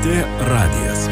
LRT radijas.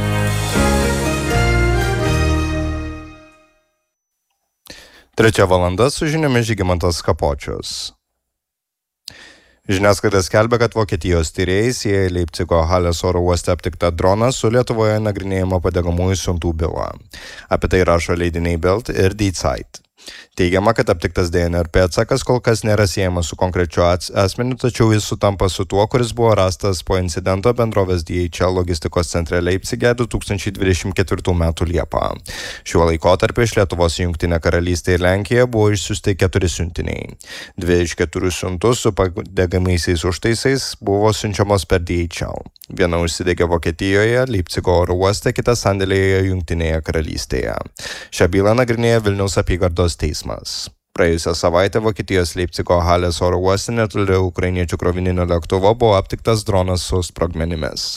Trečia valanda su žiniomis Žygimantas Kapočius. Žiniasklaida skelbia, kad Vokietijos tyrėjai sieja Leipcigo Halės oro uoste aptiktą droną su Lietuvoje nagrinėjimo padegamųjų siuntų bylą. Apie tai rašo leidiniai Bild ir Die Zeit. Teigiama, kad aptiktas DNR pėdsakas kol kas nėra siejamas su konkrečiu asmeniu, tačiau jis sutampa su tuo, kuris buvo rastas po incidento bendrovės DHL logistikos centre Leipcige 2024 m. Liepą. Šiuo laikotarpiu iš Lietuvos į Jungtinę karalystę ir Lenkiją buvo išsiųsti 4 siuntiniai. 2 iš 4 siuntų su padegamaisiais užtaisais buvo siunčiamos per DHL. Viena užsidegė Vokietijoje, Leipcigo oro uoste, kita sandėlyje Jungtinėje karalystėje. Šią bylą nagrinėja Vilniaus apygardos teismas. Praėjusią savaitę Vokietijos Leipcigo Halės oro uoste netoli ukrainiečių krovininio lėktuvo buvo aptiktas dronas su sprogmenimis.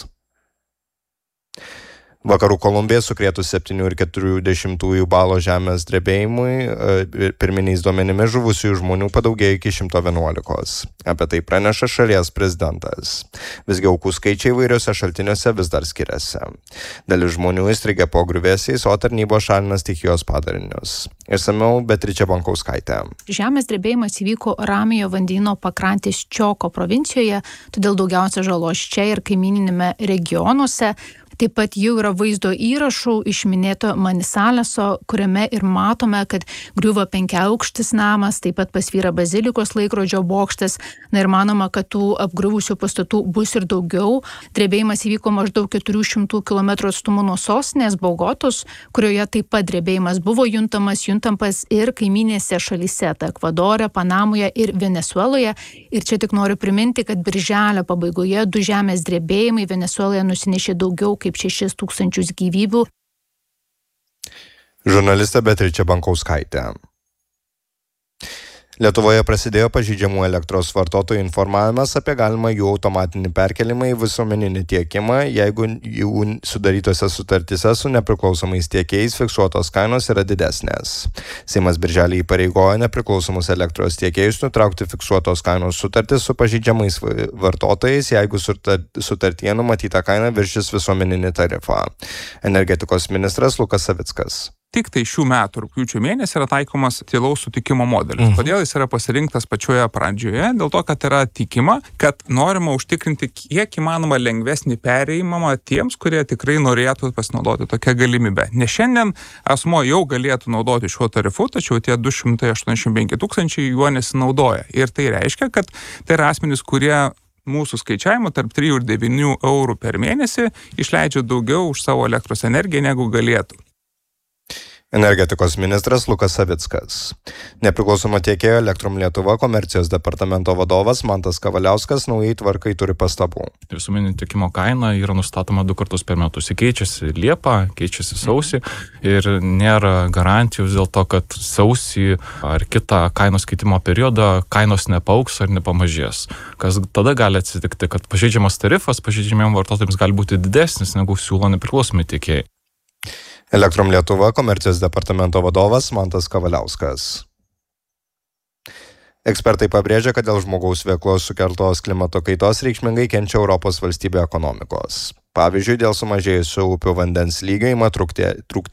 Vakarų Kolumbiją sukrėtus 7,4 balo žemės drebėjimui, pirminiais duomenimis žuvusiųjų žmonių padaugėjo iki 111. Apie tai praneša šalies prezidentas. Visgi aukų skaičiai įvairiuose šaltiniuose vis dar skiriasi. Dalis žmonių įstrigę po griuvėsiais, o tarnybos šalina stichijos padarinius. Išsamiau Beatričė Bankauskaitė. Žemės drebėjimas įvyko Ramiojo vandenyno pakrantės Čioko provincijoje, todėl daugiausia žalos čia ir kaimininėme regionuose. Taip pat jau yra vaizdo įrašų iš minėto Manisaleso, kuriame ir matome, kad griuvo 5-aukštis namas, taip pat pasvyra bazilikos laikrodžio bokštas. Ir manoma, kad tų apgriuvusių pastatų bus ir daugiau. Drebėjimas įvyko maždaug 400 km atstumu nuo sostinės Bogotos, kurioje taip pat drebėjimas buvo juntamas ir kaiminėse šalyse, tai Ekvadore, Panamoje ir Venesueloje. Ir čia tik noriu priminti, kad birželio pabaigoje 2 žemės drebėjimai Venesueloje nusinešė daugiau kaip 6,000 gyvybių. Žurnalistė Beatričė Bankauskaitė. Lietuvoje prasidėjo pažeidžiamų elektros vartotojų informavimas apie galimą jų automatinį perkelimą į visuomeninį tiekimą, jeigu jų sudarytose sutartyse su nepriklausomais tiekėjais fiksuotos kainos yra didesnės. Seimas birželį įpareigojo nepriklausomus elektros tiekėjus nutraukti fiksuotos kainos sutartis su pažeidžiamais vartotojais, jeigu sutartyje numatyta kaina viršys visuomeninį tarifą. Energetikos ministras Lukas Savickas. Tik tai šių metų rugpjūčio mėnesį yra taikomas tylaus sutikimo modelis. Kodėl jis yra pasirinktas pačioje pradžioje? Dėl to, kad yra tikima, kad norima užtikrinti kiek įmanoma lengvesnį perėjimą tiems, kurie tikrai norėtų pasinaudoti tokią galimybę. Nes šiandien asmo jau galėtų naudoti šiuo tarifu, tačiau tie 285 000 juo nesinaudoja. Ir tai reiškia, kad tai yra asmenys, kurie mūsų skaičiavimo tarp 3 ir 9 eurų per mėnesį išleidžia daugiau už savo elektros energiją, negu galėtų. Energetikos ministras Lukas Savickas. Nepriklausomo tiekėjo Elektrum Lietuva komercijos departamento vadovas Mantas Kavaliauskas naujai tvarkai turi pastabų. Visuomeninio tiekimo kaina yra nustatoma 2 kartus per metus. Keičiasi Liepą, keičiasi sausį ir nėra garantijos dėl to, kad sausį ar kitą kainos keitimo periodą kainos nepaaugs ar nepamažės. Kas tada gali atsitikti, kad pažeidžiamas tarifas pažeidžiamiem vartotojams gali būti didesnis negu siūlo nepriklausomi tiekėjai. Elektrum Lietuva komercijos departamento vadovas Mantas Kavaliauskas. Ekspertai pabrėžia, kad dėl žmogaus veiklos sukeltos klimato kaitos reikšmingai kenčia Europos valstybių ekonomikos. Pavyzdžiui, dėl sumažėjusio upių vandens lygio ima trūkti